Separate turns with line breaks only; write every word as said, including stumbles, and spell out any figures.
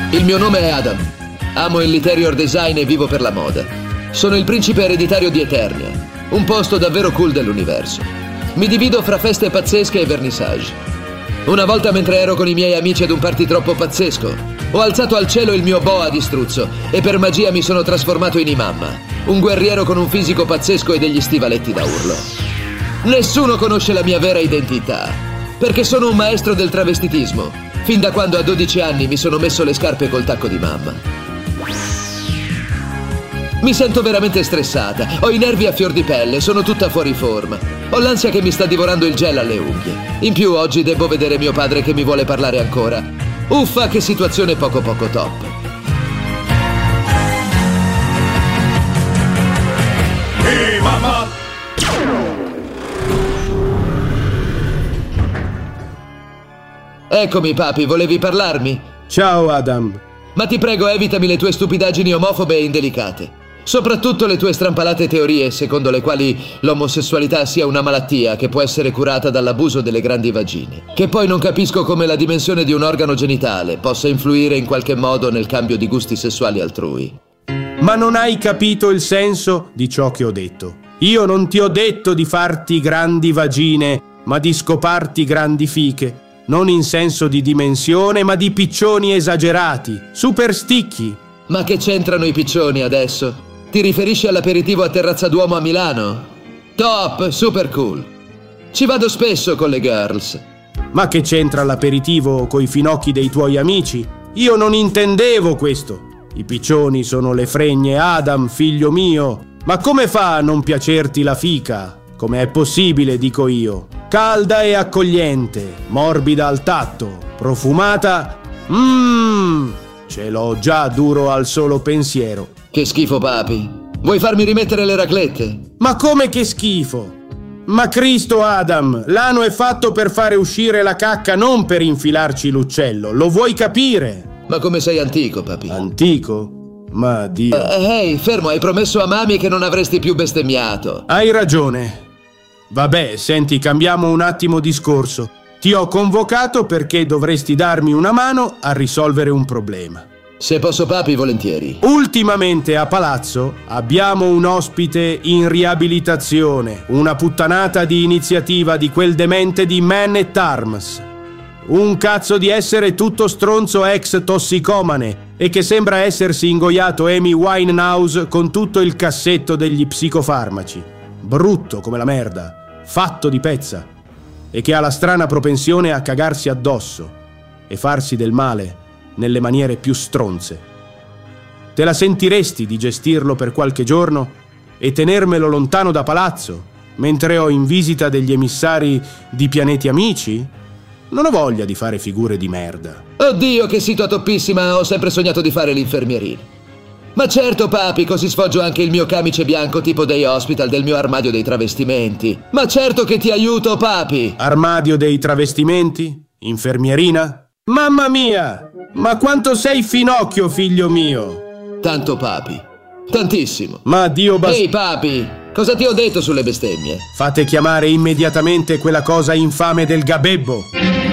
Il mio nome è Adam. Amo il interior design e vivo per la moda. Sono il principe ereditario di Eternia, un posto davvero cool dell'universo. Mi divido fra feste pazzesche e vernissage. Una volta, mentre ero con i miei amici ad un party troppo pazzesco, ho alzato al cielo il mio boa di struzzo e per magia mi sono trasformato in Imamma, un guerriero con un fisico pazzesco e degli stivaletti da urlo. Nessuno conosce la mia vera identità, perché sono un maestro del travestitismo, fin da quando a dodici anni mi sono messo le scarpe col tacco di mamma. Mi sento veramente stressata, ho i nervi a fior di pelle, sono tutta fuori forma. Ho l'ansia che mi sta divorando il gel alle unghie. In più oggi devo vedere mio padre che mi vuole parlare ancora. Uffa, che situazione poco poco top.
Hey, mamma!
Eccomi, papi, volevi parlarmi?
Ciao, Adam.
Ma ti prego, evitami le tue stupidaggini omofobe e indelicate. Soprattutto le tue strampalate teorie secondo le quali l'omosessualità sia una malattia che può essere curata dall'abuso delle grandi vagine. Che poi non capisco come la dimensione di un organo genitale possa influire in qualche modo nel cambio di gusti sessuali altrui.
Ma non hai capito il senso di ciò che ho detto. Io non ti ho detto di farti grandi vagine, ma di scoparti grandi fiche. Non in senso di dimensione, ma di piccioni esagerati, supersticchi.
Ma che c'entrano i piccioni adesso? Ti riferisci all'aperitivo a Terrazza Duomo a Milano? Top, super cool. Ci vado spesso con le girls.
Ma che c'entra l'aperitivo coi finocchi dei tuoi amici? Io non intendevo questo. I piccioni sono le fregne, Adam, figlio mio. Ma come fa a non piacerti la fica? Come è possibile, dico io. Calda e accogliente, morbida al tatto, profumata. Mmm, ce l'ho già duro al solo pensiero.
Che schifo, papi. Vuoi farmi rimettere le raclette?
Ma come che schifo? Ma Cristo, Adam, l'ano è fatto per fare uscire la cacca, non per infilarci l'uccello. Lo vuoi capire?
Ma come sei antico, papi.
Antico? Ma Dio.
Uh, Ehi, hey, fermo, hai promesso a mami che non avresti più bestemmiato.
Hai ragione. Vabbè, senti, cambiamo un attimo discorso. Ti ho convocato perché dovresti darmi una mano a risolvere un problema.
Se posso, papi, volentieri.
Ultimamente a palazzo abbiamo un ospite in riabilitazione, una puttanata di iniziativa di quel demente di Man at Arms. Un cazzo di essere tutto stronzo ex tossicomane e che sembra essersi ingoiato Amy Winehouse con tutto il cassetto degli psicofarmaci. Brutto come la merda, fatto di pezza, e che ha la strana propensione a cagarsi addosso e farsi del male nelle maniere più stronze. Te la sentiresti di gestirlo per qualche giorno e tenermelo lontano da palazzo, mentre ho in visita degli emissari di pianeti amici? Non ho voglia di fare figure di merda.
Oddio, che sito toppissima, ho sempre sognato di fare l'infermierino. Ma certo, papi, così sfoggio anche il mio camice bianco tipo Day Hospital del mio armadio dei travestimenti. Ma certo che ti aiuto, papi!
Armadio dei travestimenti? Infermierina? Mamma mia! Ma quanto sei finocchio, figlio mio!
Tanto, papi. Tantissimo.
Ma Dio bast...
Ehi, papi! Cosa ti ho detto sulle bestemmie?
Fate chiamare immediatamente quella cosa infame del gabebbo!